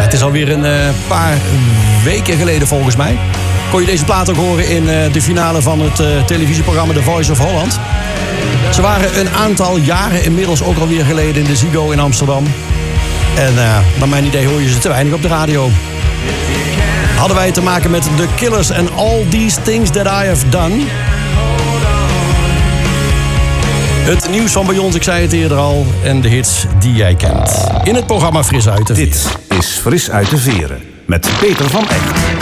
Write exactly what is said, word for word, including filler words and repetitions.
het is alweer een uh, paar weken geleden volgens mij. Kon je deze plaat ook horen in uh, de finale van het uh, televisieprogramma The Voice of Holland. Ze waren een aantal jaren inmiddels ook alweer geleden in de Ziggo in Amsterdam. En uh, naar mijn idee hoor je ze te weinig op de radio. Hadden wij te maken met The Killers en All These Things That I Have Done. Het nieuws van bij ons, ik zei het eerder al, en de hits die jij kent. In het programma Fris uit de Veren. Dit is Fris uit de Veren met Peter van Echt.